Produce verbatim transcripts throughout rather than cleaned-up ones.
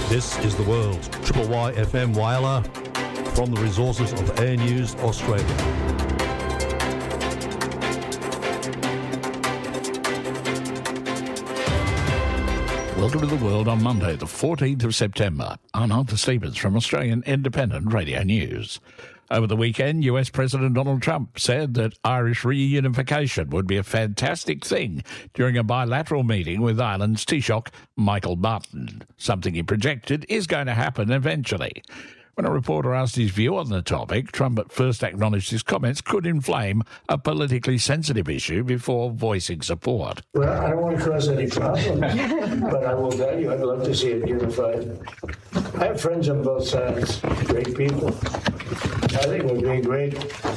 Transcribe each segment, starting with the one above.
This is The World. Triple Y F M Whyalla from the resources of Air News Australia. Welcome to The World on Monday, the fourteenth of September. I'm Arthur Stevens from Australian Independent Radio News. Over the weekend, U S President Donald Trump said that Irish reunification would be a fantastic thing during a bilateral meeting with Ireland's Taoiseach, Michael Martin, something he projected is going to happen eventually. When a reporter asked his view on the topic, Trump at first acknowledged his comments could inflame a politically sensitive issue before voicing support. Well, I don't want to cause any problems, but I will tell you, I'd love to see it unified. I have friends on both sides, great people. I think it would be a great,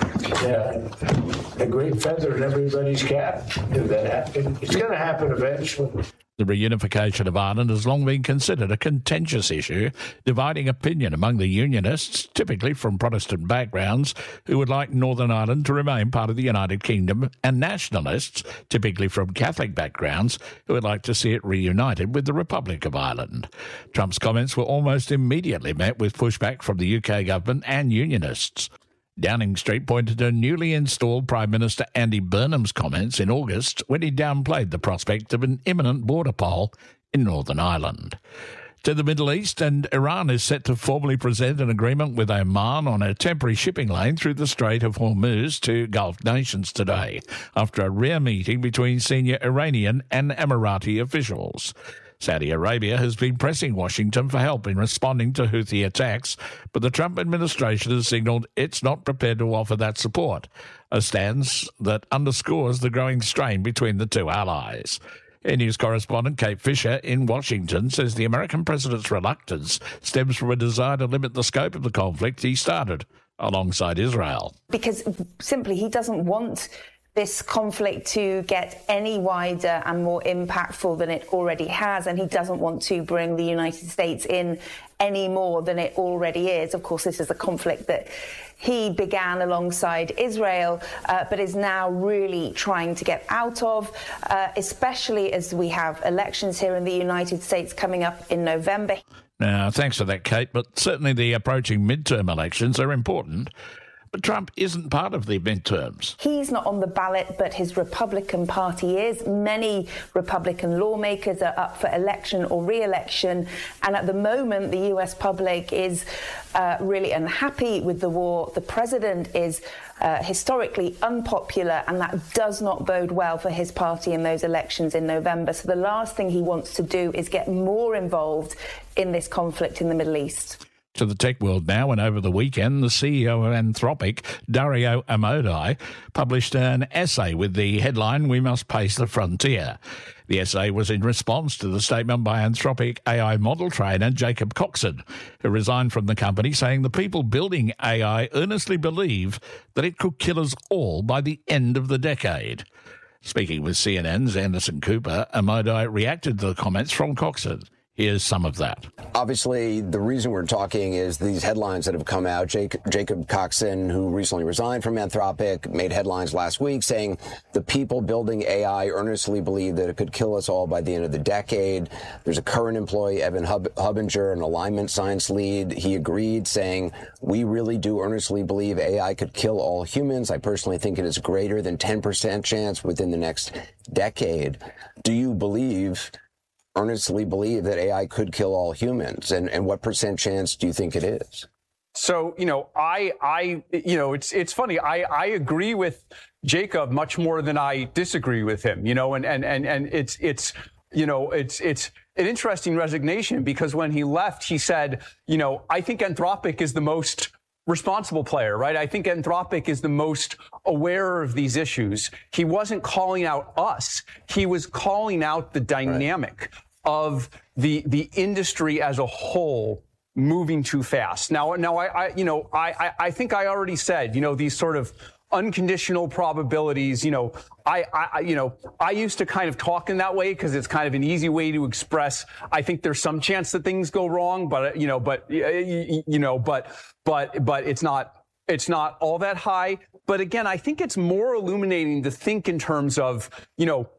uh, a great feather in everybody's cap if that happened. It's going to happen eventually. The reunification of Ireland has long been considered a contentious issue, dividing opinion among the Unionists, typically from Protestant backgrounds, who would like Northern Ireland to remain part of the United Kingdom, and Nationalists, typically from Catholic backgrounds, who would like to see it reunited with the Republic of Ireland. Trump's comments were almost immediately met with pushback from the U K government and Unionists. Downing Street pointed to newly installed Prime Minister Andy Burnham's comments in August when he downplayed the prospect of an imminent border poll in Northern Ireland. To the Middle East, and Iran is set to formally present an agreement with Oman on a temporary shipping lane through the Strait of Hormuz to Gulf nations today, after a rare meeting between senior Iranian and Emirati officials. Saudi Arabia has been pressing Washington for help in responding to Houthi attacks, but the Trump administration has signalled it's not prepared to offer that support, a stance that underscores the growing strain between the two allies. Air News correspondent Kate Fisher in Washington says the American president's reluctance stems from a desire to limit the scope of the conflict he started alongside Israel. Because simply he doesn't want this conflict to get any wider and more impactful than it already has, and he doesn't want to bring the United States in any more than it already is. Of course, this is a conflict that he began alongside Israel, uh, but is now really trying to get out of, uh, especially as we have elections here in the United States coming up in November. Now, thanks for that, Kate, but certainly the approaching midterm elections are important. But Trump isn't part of the midterms. He's not on the ballot, but his Republican Party is. Many Republican lawmakers are up for election or re-election. And at the moment, the U S public is uh, really unhappy with the war. The president is uh, historically unpopular, and that does not bode well for his party in those elections in November. So the last thing he wants to do is get more involved in this conflict in the Middle East. To the tech world now, and over the weekend, the C E O of Anthropic, Dario Amodei, published an essay with the headline, "We Must Pace the Frontier." The essay was in response to the statement by Anthropic A I model trainer Jacob Coxon, who resigned from the company, saying the people building A I earnestly believe that it could kill us all by the end of the decade. Speaking with C N N's Anderson Cooper, Amodei reacted to the comments from Coxon. Here's some of that. Obviously, the reason we're talking is these headlines that have come out. Jake, Jacob Coxon, who recently resigned from Anthropic, made headlines last week saying the people building A I earnestly believe that it could kill us all by the end of the decade. There's a current employee, Evan Hub- Hubinger, an alignment science lead. He agreed, saying, we really do earnestly believe A I could kill all humans. I personally think it is greater than ten percent chance within the next decade. Do you believe... earnestly believe that A I could kill all humans, and, and what percent chance do you think it is? So, you know, I, I, you know, it's, it's funny. I, I agree with Jacob much more than I disagree with him, you know, and, and, and, and it's, it's, you know, it's, it's an interesting resignation, because when he left, he said, you know, I think Anthropic is the most responsible player, right? I think Anthropic is the most aware of these issues. He wasn't calling out us. He was calling out the dynamic right. of the the industry as a whole moving too fast. Now, now I, I you know, I, I think I already said, you know, these sort of unconditional probabilities, you know, I, I, you know, I used to kind of talk in that way because it's kind of an easy way to express, I think there's some chance that things go wrong, but, you know, but, you know, but, but, but it's not, it's not all that high. But again, I think it's more illuminating to think in terms of, you know,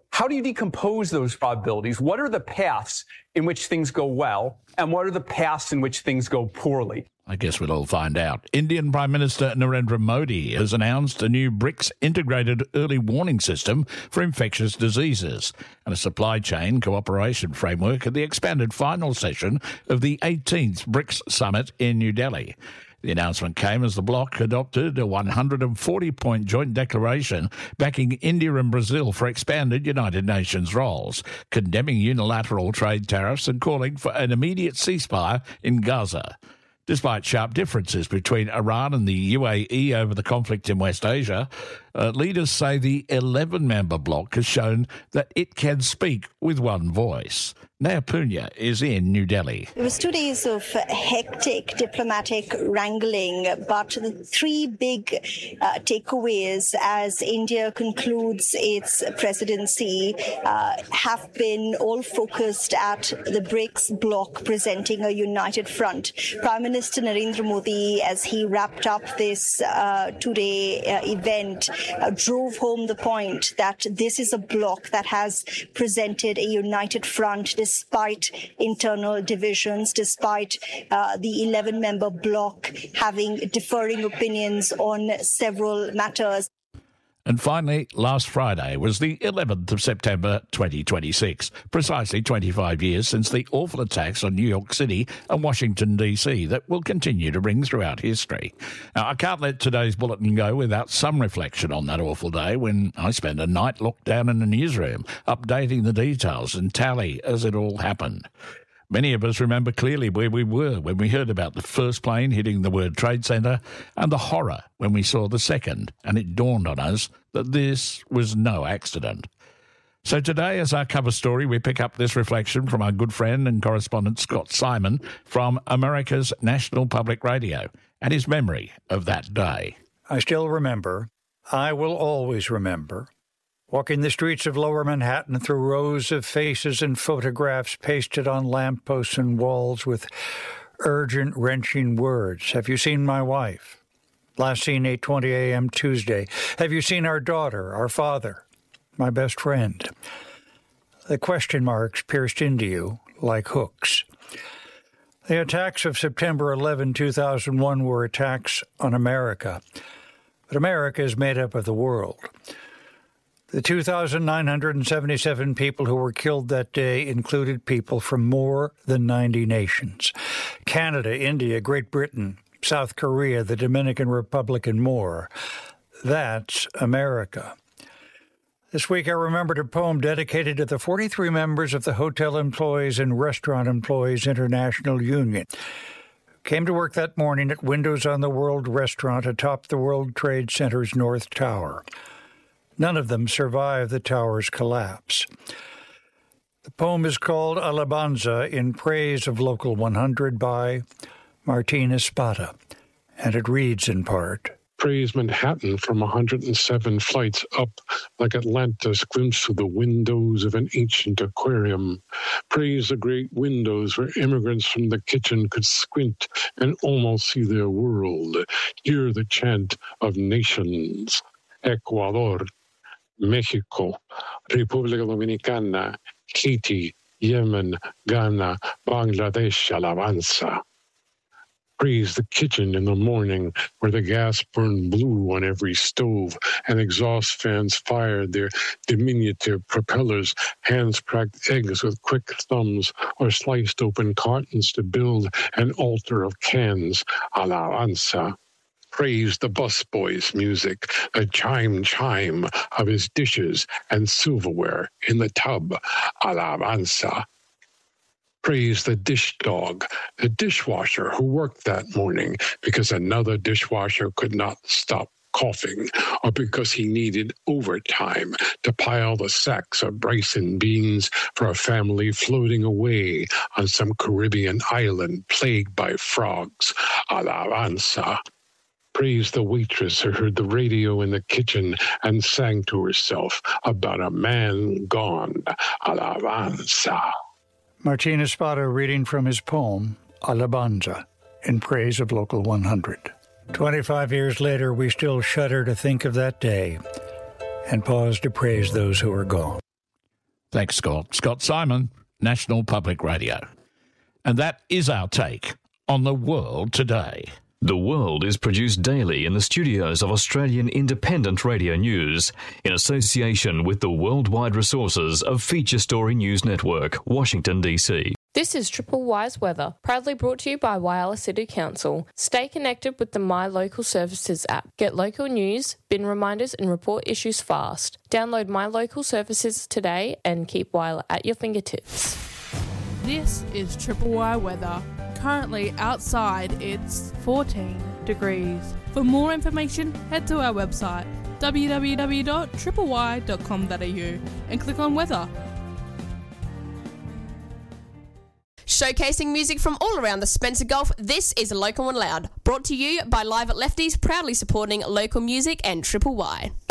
how do you decompose those probabilities? What are the paths in which things go well, and what are the paths in which things go poorly? I guess we'll all find out. Indian Prime Minister Narendra Modi has announced a new BRICS integrated early warning system for infectious diseases and a supply chain cooperation framework at the expanded final session of the eighteenth BRICS Summit in New Delhi. The announcement came as the bloc adopted a one hundred forty point joint declaration backing India and Brazil for expanded United Nations roles, condemning unilateral trade tariffs and calling for an immediate ceasefire in Gaza. Despite sharp differences between Iran and the U A E over the conflict in West Asia, uh, leaders say the eleven-member bloc has shown that it can speak with one voice. Naya Punya is in New Delhi. It was two days of hectic diplomatic wrangling, but the three big uh, takeaways as India concludes its presidency uh, have been all focused at the BRICS bloc presenting a united front. Prime Minister Narendra Modi, as he wrapped up this uh, two-day uh, event, uh, drove home the point that this is a bloc that has presented a united front despite internal divisions, despite uh, the eleven-member bloc having differing opinions on several matters. And finally, last Friday was the eleventh of September twenty twenty-six, precisely twenty-five years since the awful attacks on New York City and Washington, D C that will continue to ring throughout history. Now, I can't let today's bulletin go without some reflection on that awful day when I spent a night locked down in a newsroom, updating the details and tally as it all happened. Many of us remember clearly where we were when we heard about the first plane hitting the World Trade Center and the horror when we saw the second, and it dawned on us that this was no accident. So today, as our cover story, we pick up this reflection from our good friend and correspondent Scott Simon from America's National Public Radio and his memory of that day. I still remember, I will always remember, walking the streets of Lower Manhattan through rows of faces and photographs pasted on lampposts and walls with urgent, wrenching words. Have you seen my wife? Last seen eight twenty a.m. Tuesday. Have you seen our daughter, our father, my best friend? The question marks pierced into you like hooks. The attacks of September eleventh, two thousand one were attacks on America. But America is made up of the world. The two thousand nine hundred seventy-seven people who were killed that day included people from more than ninety nations. Canada, India, Great Britain, South Korea, the Dominican Republic, and more. That's America. This week I remembered a poem dedicated to the forty-three members of the Hotel Employees and Restaurant Employees International Union. Came to work that morning at Windows on the World restaurant atop the World Trade Center's North Tower. None of them survived the tower's collapse. The poem is called Alabanza in Praise of Local one hundred by Martina Spata, and it reads in part, Praise Manhattan from one hundred seven flights up like Atlantis glimpsed through the windows of an ancient aquarium. Praise the great windows where immigrants from the kitchen could squint and almost see their world. Hear the chant of nations. Ecuador, Mexico, República Dominicana, Haiti, Yemen, Ghana, Bangladesh, Alabanza. Praise the kitchen in the morning where the gas burned blue on every stove and exhaust fans fired their diminutive propellers, hands cracked eggs with quick thumbs or sliced open cartons to build an altar of cans. Alabanza. Praise the busboy's music, the chime-chime of his dishes and silverware in the tub. Alabanza. Praise the dish dog, the dishwasher who worked that morning because another dishwasher could not stop coughing or because he needed overtime to pile the sacks of rice and beans for a family floating away on some Caribbean island plagued by frogs. Alabanza. Praise the waitress who heard the radio in the kitchen and sang to herself about a man gone. Alabanza. Martina Spata reading from his poem, Alabanza, in Praise of Local one hundred. Twenty-five years later, we still shudder to think of that day and pause to praise those who are gone. Thanks, Scott. Scott Simon, National Public Radio. And that is our take on the world today. The World is produced daily in the studios of Australian Independent Radio News in association with the worldwide resources of Feature Story News Network, Washington, D C. This is Triple Y's Weather, proudly brought to you by Whyalla City Council. Stay connected with the My Local Services app. Get local news, bin reminders and report issues fast. Download My Local Services today and keep Whyalla at your fingertips. This is Triple Y Weather. Currently outside it's fourteen degrees. For more information, head to our website w w w dot triple y dot com dot a u and click on weather. Showcasing music from all around the Spencer Gulf, this is Local and Loud, brought to you by Live at Lefties, proudly supporting local music and Triple Y.